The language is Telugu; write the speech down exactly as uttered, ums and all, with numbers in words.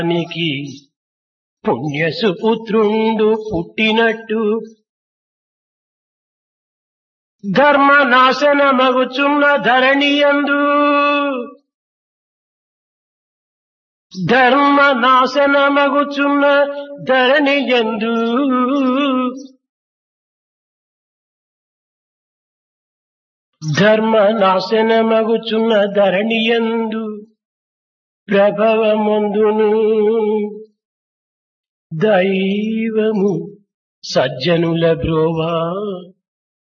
నికి పుణ్యసుపుత్రుండు పుట్టినట్టు ధర్మ నాశనమగుచున్న ధరణియందు ధర్మ నాశనమగుచున్న ధరణియందు ధర్మ నాశనమగుచున్న ధరణియందు ప్రభవమందును దైవము సజ్జనుల బ్రోవా